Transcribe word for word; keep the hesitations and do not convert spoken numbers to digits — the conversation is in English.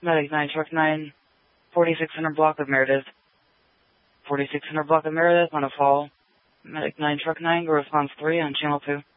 Medic nine, Truck nine, forty-six hundred block of Meredith. forty-six hundred block of Meredith on a fall. Medic nine, Truck nine, go response three on channel two.